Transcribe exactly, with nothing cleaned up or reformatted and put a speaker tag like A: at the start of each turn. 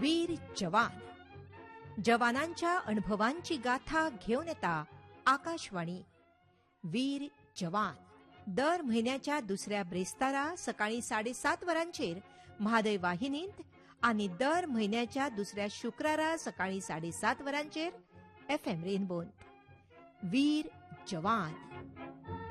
A: वीर जवान. जवानांच्या अनुभवांची गाथा घेऊन येता आकाशवाणी वीर जवान. दर महिन्याच्या दुसऱ्या ब्रेस्तारा सकाळी साडेसात वरांचेर म्हादय वाहिनींत आणि दर महिन्याच्या दुसऱ्या शुक्रारा सकाळी साडेसात वरांचेर एफ एम रेनबोंत. वीर जवान.